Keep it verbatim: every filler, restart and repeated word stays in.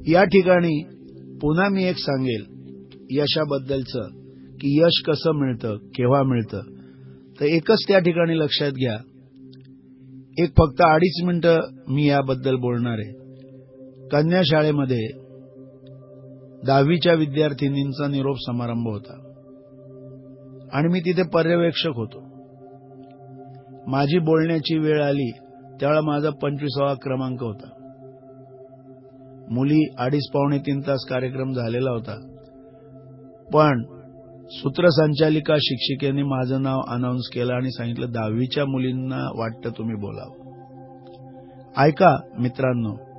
या ठिकाणी पुन्हा मी एक सांगेल यशाबद्दलचं की यश कसं मिळतं, केव्हा मिळतं. तर एकच त्या ठिकाणी लक्षात घ्या, एक फक्त अडीच मिनिटं मी याबद्दल बोलणार आहे. कन्या शाळेमध्ये दहावीच्या विद्यार्थिनींचा निरोप समारंभ होता आणि मी तिथे पर्यवेक्षक होतो. माझी बोलण्याची वेळ आली त्यावेळेला माझा पंचवीसावा क्रमांक होता. मुली अडीच पावणे तीन तास कार्यक्रम झालेला होता, पण सूत्रसंचालिका शिक्षिकेने माझं नाव अनाउन्स केलं आणि सांगितलं दहावीच्या मुलींना वाटतं तुम्ही बोलावं. ऐका मित्रांनो,